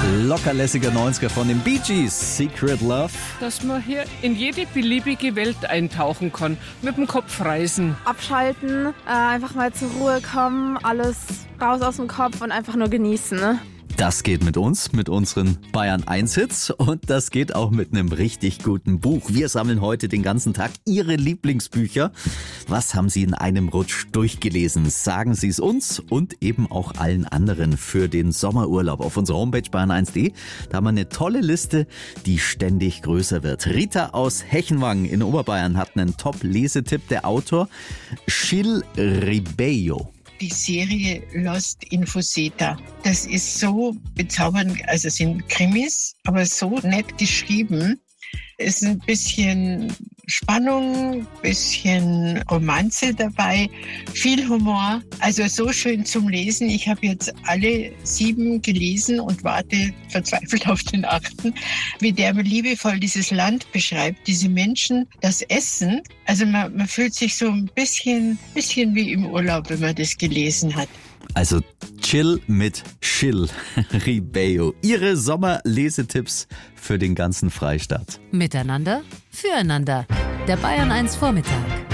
Lockerlässiger 90er von den Bee Gees, Secret Love. Dass man hier in jede beliebige Welt eintauchen kann, mit dem Kopf reisen. Abschalten, einfach mal zur Ruhe kommen, alles raus aus dem Kopf und einfach nur genießen, ne? Das geht mit uns, mit unseren Bayern 1 Hits, und das geht auch mit einem richtig guten Buch. Wir sammeln heute den ganzen Tag Ihre Lieblingsbücher. Was haben Sie in einem Rutsch durchgelesen? Sagen Sie es uns und eben auch allen anderen für den Sommerurlaub auf unserer Homepage bayern1.de. Da haben wir eine tolle Liste, die ständig größer wird. Rita aus Hechenwangen in Oberbayern hat einen Top-Lesetipp. Der Autor Gil Ribeiro. Die Serie Lost in Fuseta. Das ist so bezaubernd, also es sind Krimis, aber so nett geschrieben. Es ist ein bisschen Spannung, ein bisschen Romanze dabei, viel Humor. Also so schön zum Lesen. Ich habe jetzt alle 7 gelesen und warte verzweifelt auf den 8., wie der liebevoll dieses Land beschreibt, diese Menschen, das Essen. Also man fühlt sich so ein bisschen wie im Urlaub, wenn man das gelesen hat. Also Chill mit Gil Ribeiro. Ihre Sommerlesetipps für den ganzen Freistaat. Miteinander, füreinander. Der Bayern 1 Vormittag.